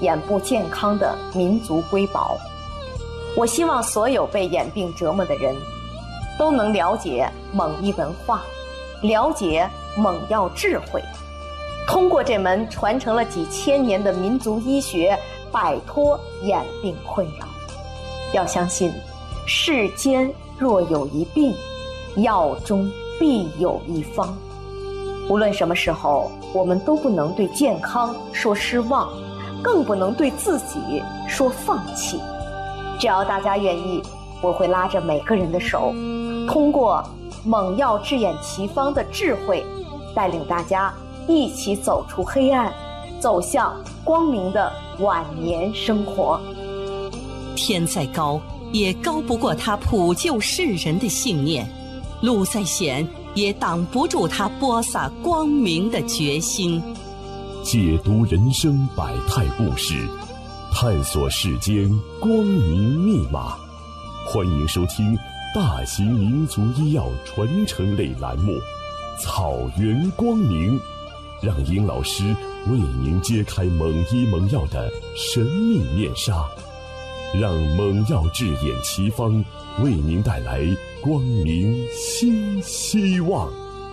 眼部健康的民族瑰宝。我希望所有被眼病折磨的人都能了解蒙医文化，了解蒙药智慧，通过这门传承了几千年的民族医学，摆脱眼病困扰。要相信，世间若有一病，药中必有一方。无论什么时候，我们都不能对健康说失望，更不能对自己说放弃。只要大家愿意，我会拉着每个人的手，通过蒙药治眼奇方的智慧，带领大家一起走出黑暗，走向光明的晚年生活。 天再高，也高不过他普救世人的信念；路再险，也挡不住他播撒光明的决心。 解读人生百态故事，探索世间光明密码。欢迎收听大型民族医药传承类栏目《草原光明》，让殷老师为您揭开蒙医蒙药的神秘面纱，让蒙药治眼奇方为您带来光明新希望。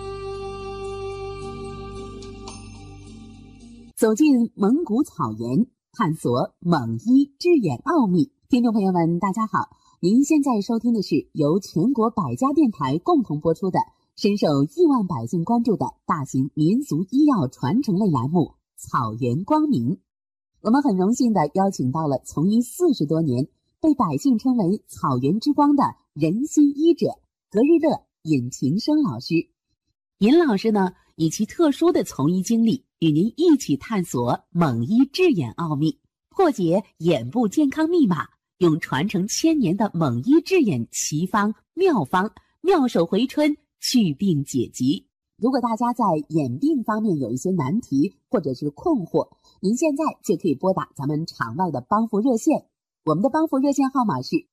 走进蒙古草原，探索蒙医治眼奥秘。听众朋友们，大家好，您现在收听的是由全国百家电台共同播出的深受亿万百姓关注的大型民族医药传承类栏目《草原光明》。我们很荣幸地邀请到了从医40多年，被百姓称为草原之光的人心医者格日乐尹平生老师。尹老师呢，以其特殊的从医经历，与您一起探索蒙医治眼奥秘，破解眼部健康密码，用传承1000年的蒙医治眼奇方妙方，妙手回春，去病解疾。如果大家在眼病方面有一些难题或者是困惑，您现在就可以拨打咱们场外的帮扶热线，我们的帮扶热线号码是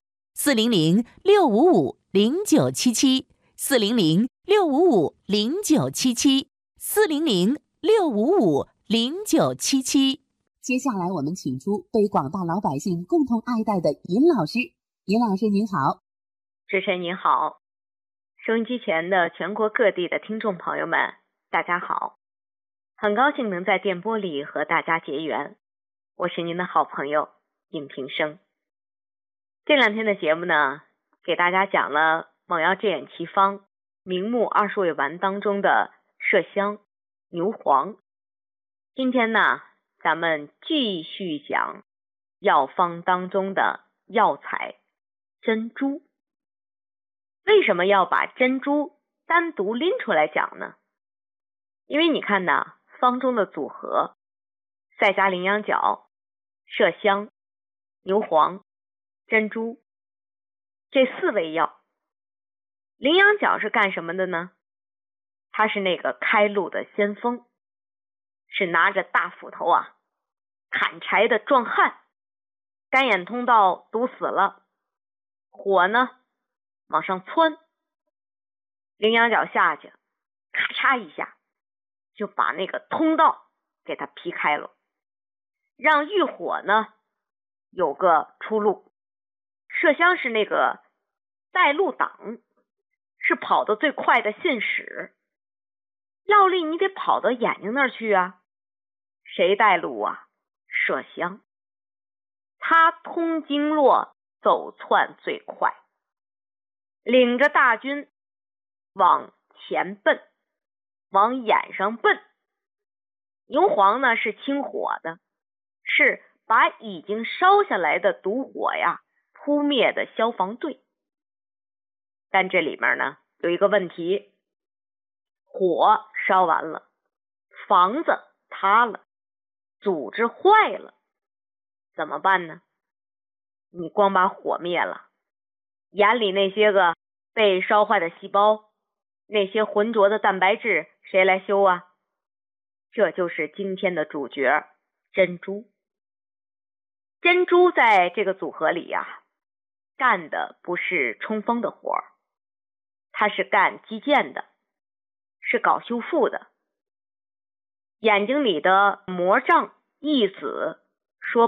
400-655-0977，400-655-0977。 接下来我们请出被广大老百姓共同爱戴的尹老师。尹老师您好。 主持人您好，收音机前的全国各地的听众朋友们，大家好，很高兴能在电波里和大家结缘，我是您的好朋友尹平生。这2天的节目呢，给大家讲了蒙药治眼奇方明目20味丸当中的麝香、牛黄。今天呢，咱们继续讲药方当中的药材珍珠。为什么要把珍珠单独拎出来讲呢？因为你看呐，方中的组合赛迦羚羊角、麝香、牛黄、珍珠这4味药。羚羊角是干什么的呢？它是那个开路的先锋，是拿着大斧头啊砍柴的壮汉。干眼通道堵死了，火呢往上窜，羚羊角下去咔嚓一下就把那个通道给它劈开了，让欲火呢有个出路。麝香是那个带路党，是跑得最快的信使。药力你得跑到眼睛那儿去啊，谁带路啊？麝香。他通经络，走窜最快，领着大军往前奔，往眼上奔。牛黄呢是清火的，是把已经烧下来的毒火呀扑灭的消防队。但这里面呢有一个问题，火烧完了，房子塌了，组织坏了，怎么办呢？你光把火灭了，眼里那些个被烧坏的细胞，那些浑浊的蛋白质，谁来修啊？这就是今天的主角，珍珠。珍珠在这个组合里呀，干的不是冲锋的活儿，它是干基建的，是搞修复的。眼睛里的膜障、抑紫